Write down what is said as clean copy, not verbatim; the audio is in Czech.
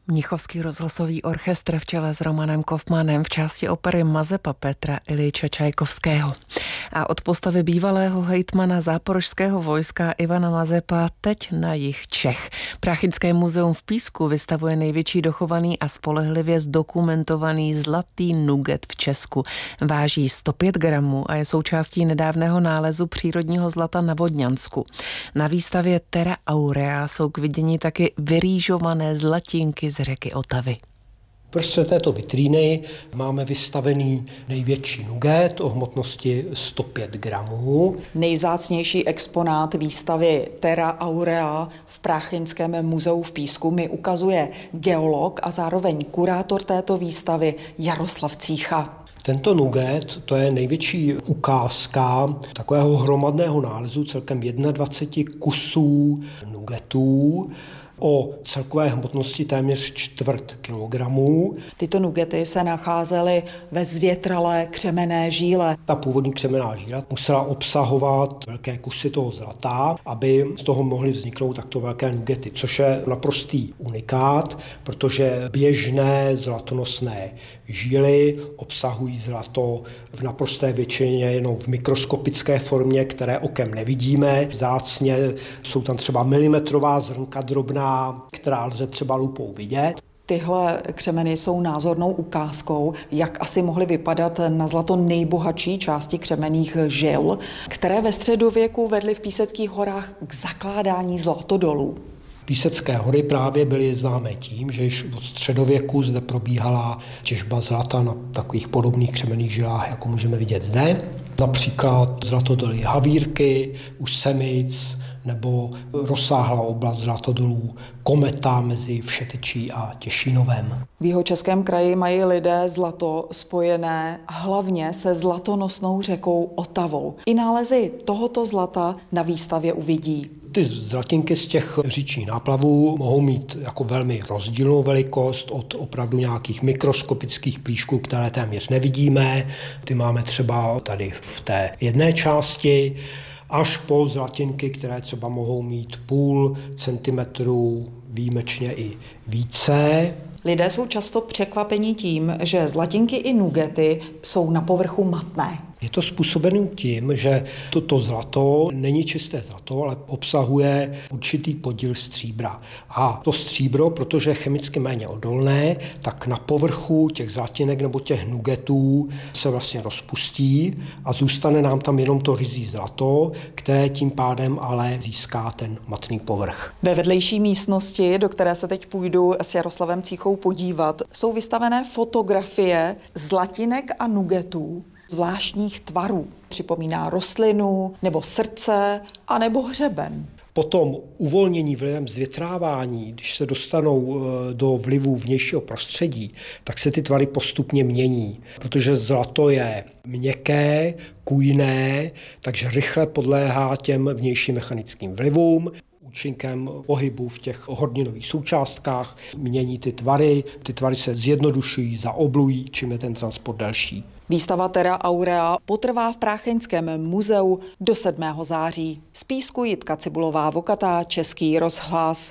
Mnichovský rozhlasový orchestr v čele s Romanem Kofmanem v části opery Mazepa Petra Iljiče Čajkovského. A od postavy bývalého hejtmana záporožského vojska Ivana Mazepa teď na jih Čech. Práchyňské muzeum v Písku vystavuje největší dochovaný a spolehlivě zdokumentovaný zlatý nuget v Česku. Váží 105 gramů a je součástí nedávného nálezu přírodního zlata na Vodňansku. Na výstavě Terra Aurea jsou k vidění taky vyrýžované zlatinky z řeky Otavy. Prostřed této vitríny máme vystavený největší nuget o hmotnosti 105 gramů. Nejvzácnější exponát výstavy Terra Aurea v Práchyňském muzeu v Písku mi ukazuje geolog a zároveň kurátor této výstavy Jaroslav Cícha. Tento nuget, to je největší ukázka takového hromadného nálezu celkem 21 kusů nugetů o celkové hmotnosti téměř 1/4 kilogramu. Tyto nugety se nacházely ve zvětralé křemenné žíle. Ta původní křemenná žíla musela obsahovat velké kusy toho zlata, aby z toho mohly vzniknout takto velké nugety, což je naprostý unikát, protože běžné zlatonosné žíly obsahují zlato v naprosté většině jenom v mikroskopické formě, které okem nevidíme. Vzácně jsou tam třeba milimetrová zrnka drobná, která lze třeba lupou vidět. Tyhle křemeny jsou názornou ukázkou, jak asi mohly vypadat na zlato nejbohatší části křemenných žil, které ve středověku vedly v Píseckých horách k zakládání zlatodolů. Písecké hory právě byly známé tím, že již od středověku zde probíhala těžba zlata na takových podobných křemenných žilách, jako můžeme vidět zde. Například zlatodoly Havírky, u Semic, nebo rozsáhlá oblast zlatodolů Kometa mezi Všetečí a Těšínovem. V Jihočeském kraji mají lidé zlato spojené hlavně se zlatonosnou řekou Otavou. I nálezy tohoto zlata na výstavě uvidí. Ty zlatinky z těch říčních náplavů mohou mít jako velmi rozdílnou velikost od opravdu nějakých mikroskopických plíšků, které téměř nevidíme. Ty máme třeba tady v té jedné části, až po zlatinky, které třeba mohou mít 0,5 centimetru, výjimečně i více. Lidé jsou často překvapeni tím, že zlatinky i nugety jsou na povrchu matné. Je to způsobeno tím, že toto zlato není čisté zlato, ale obsahuje určitý podíl stříbra. A to stříbro, protože je chemicky méně odolné, tak na povrchu těch zlatinek nebo těch nugetů se vlastně rozpustí a zůstane nám tam jenom to ryzí zlato, které tím pádem ale získá ten matný povrch. Ve vedlejší místnosti, do které se teď půjdu s Jaroslavem Cíchou podívat, jsou vystavené fotografie zlatinek a nugetů zvláštních tvarů. Připomíná rostlinu, nebo srdce, a nebo hřeben. Potom uvolnění vlivem zvětrávání, když se dostanou do vlivu vnějšího prostředí, tak se ty tvary postupně mění, protože zlato je měkké, kujné, takže rychle podléhá těm vnějším mechanickým vlivům. Účinkem pohybu v těch horninových součástkách mění ty tvary se zjednodušují, zaoblují, čím je ten transport delší. Výstava Terra Aurea potrvá v Práchyňském muzeu do 7. září. Z Písku Jitka Cibulová-Vokatá, Český rozhlas.